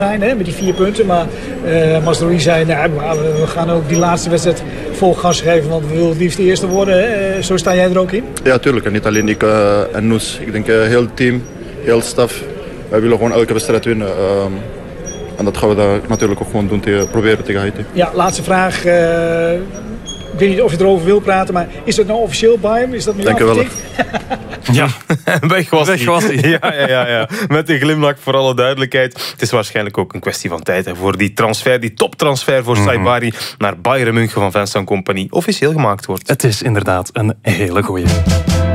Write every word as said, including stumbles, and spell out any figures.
zijn, hè, met die vier punten. Maar uh, Mazraoui zei, nou, we gaan ook die laatste wedstrijd vol gas geven, want we willen het liefst de eerste worden. Uh, zo sta jij er ook in? Ja, tuurlijk. En niet alleen ik uh, en Noes. Ik denk uh, heel het team, heel staf. Wij willen gewoon elke wedstrijd winnen. Uh, en dat gaan we daar natuurlijk ook gewoon doen, te, proberen tegen Haiti. Ja, laatste vraag. Uh, ik weet niet of je erover wil praten, maar is dat nou officieel bij hem? Is dat nu denk je wel. Ja, weg was Weg was hij. Ja, ja, ja, ja. Met een glimlach voor alle duidelijkheid. Het is waarschijnlijk ook een kwestie van tijd hè, voor die transfer, die toptransfer voor mm-hmm. Saibari naar Bayern München van Vincent Kompany officieel gemaakt wordt. Het is inderdaad een hele goeie.